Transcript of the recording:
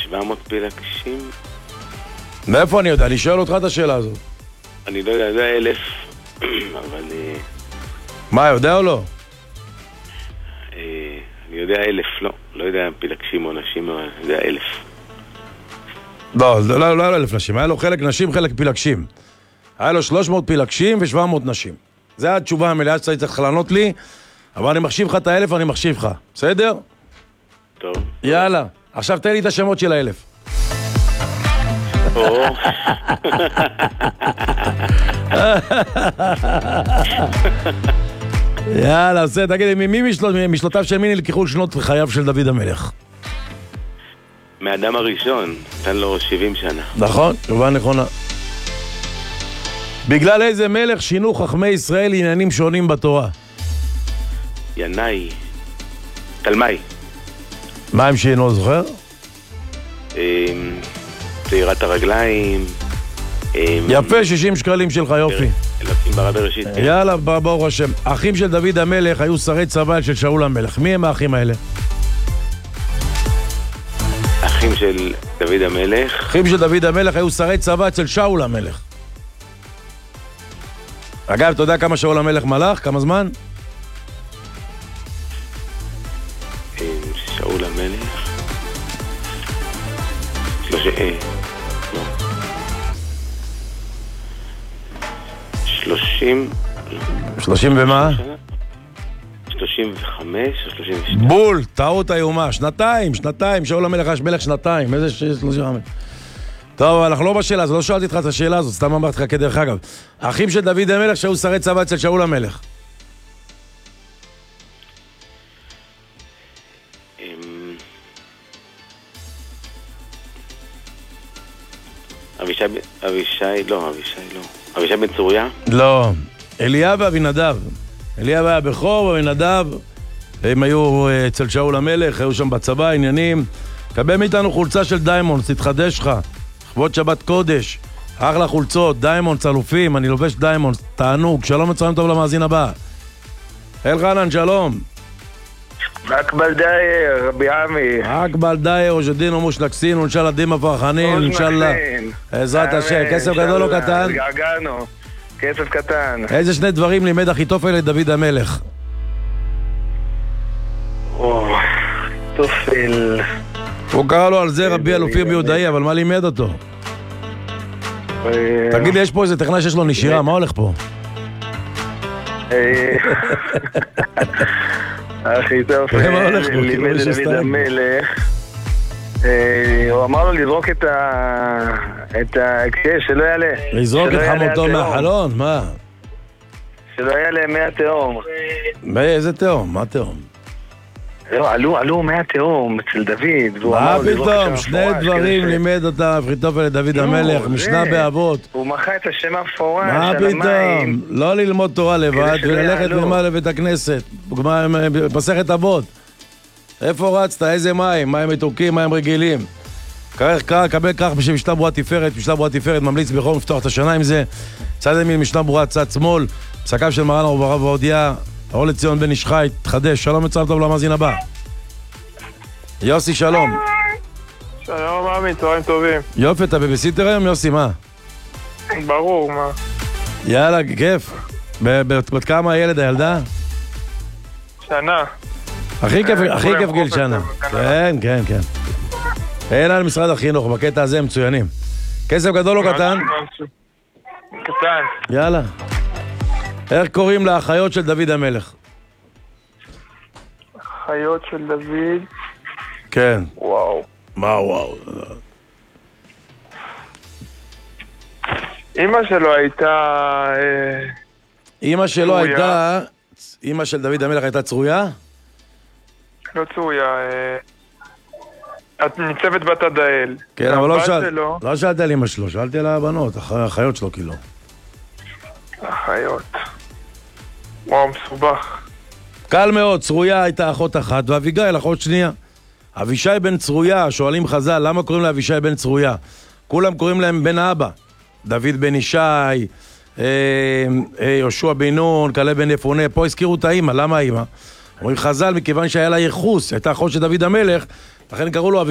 700 פילגשים? מאיפה אני יודע? אני שואל אותך את השאלה הזאת. אני לא יודע, זה 1,000. אבל... מה, יודע או לא? אני יודע 1,000, לא יודע פילגשים או נשים, אבל זה 1,000. לא היה לו 1,000 נשים, היה לו חלק נשים, חלק פילגשים. היה לו 300 פילגשים ו700 נשים. זו התשובה המלאה שאתה צריך לענות לי, אבל אני מחשיב לך את 1,000, אני מחשיב לך. בסדר? טוב. יאללה, עכשיו תן לי את השמות של 1,000. יאללה, עושה, תגיד, מי משלותיו של מי נלקחו שנות חייו של דוד המלך? מהאדם הראשון, נתן לו 70 שנה. נכון, תשובה נכונה. בגלל איזה מלך שינו חכמי ישראל עניינים שונים בתורה? ינאי. תלמי. מה הם שינו, זוכר? צעירת הרגליים. יפה, 60 שקלים שלך, יופי. אלוקים ברא בראשית. יאללה, ברוך השם. אחים של דוד המלך היו שרי צבא של שאול המלך. מי הם האחים האלה? אחים של דוד המלך. אחים של דוד המלך היו שרי צבא אצל שאול המלך. אגב, אתה יודע כמה שאול המלך מלך? כמה זמן? שאול המלך 30 ומה? 35 או 32? בול, טעות איומה. שנתיים, שאול המלך היה מלך שנתיים. איזה 35? טוב, אנחנו לא בשאלה הזאת, לא שאלתי אותך את השאלה הזאת, סתם אמרתי לך כדרך אגב. האחים של דוד המלך שהיו שרי צבא אצל שאול המלך. אבישי בן צוריה? לא, אליאב ואבינדב. אליאב היה בכור ואבינדב, הם היו אצל שאול המלך, היו שם בצבא, עניינים. קבל מאיתנו חולצה של דיימונד, תתחדש לך. לכבוד שבת קודש, אחלה חולצות, דיימונד, צלופים, אני לובש דיימונד, תענוג, שלום מצרים טוב למאזין הבא. אלחנן, שלום. אקבל דייר, רבי עמי. אקבל דייר, ושדין ומושלקסין, ונשאלה דימה פרחנין, ונשאלה. בעזרת השם, כסף גדול או קטן? געגענו, כסף קטן. איזה שני דברים לימד אחיתופל לדוד המלך? אחיתופל... הוא קרא לו על זה רבי אלופים ביהודאי, אבל מה לימד אותו? תגיד לי, יש פה איזה טכנאי שיש לו נשירה, מה הולך פה? אחיתופל לימד לדוד המלך, הוא אמר לו לזרוק את ההקש, שלא יעלה. לזרוק את חמותו מהחלון? מה? שלא יעלה מי התהום. איזה תהום? מה תהום? עלו מי התהום אצל דוד. מה פתאום? שני דברים לימד אותה אחיתופל לדוד המלך, משנה באבות. הוא מחה את השם המפורש מה על המים. פתאום? לא ללמוד תורה לבד וללכת למעלה לבית הכנסת. מסכת אבות. איפה רצת? איזה מים? מים מתוקים, מים רגילים. קבל כך בשביל משנה ברורה תפארת. משנה ברורה תפארת ממליץ בחום לפתוח את השנה עם זה. צד ימין משנה ברורה, צד שמאל. פסקיו של מרן הרב עובדיה, אור לציון בן איש חי, תחדש. שלום מצרים טוב למאזין הבא. יוסי, שלום. שלום, עמי, צהריים טובים. יופי, אתה בבסיטר היום, יוסי, מה? ברור, מה? יאללה, כיף. בת כמה הילד, הילדה? שנה. הכי כיף גיל שנה. כן. אין על משרד החינוך, בקטע הזה הם מצוינים. כסף גדול או קטן? קטן. יאללה. איך קוראים לאחיות של דוד המלך? אחיות של דוד? כן. וואו. מה וואו? אמא שלו הייתה... אמא שלו הייתה... אמא של דוד המלך הייתה צרויה? לא צרויה, את ניצבת בת הדאל. כן, אבל לא שאלתי על אמא שלו, שאלתי על הבנות, האחיות שלו כאילו. אחיות. וואו, מסובך. קל מאוד, צרויה הייתה אחות אחת, ואביגיל אחות שנייה. אבישי בן צרויה, שואלים חז"ל, למה קוראים לה אבישי בן צרויה? כולם קוראים להם בן אבא. דוד בן ישי, יהושע בן נון, כלב בן יפונה, פה הזכירו את האמא, למה האמא? אומרים חז"ל, מכיוון שהיה לה יחוס, הייתה אחות של דוד המלך, לכן קראו לו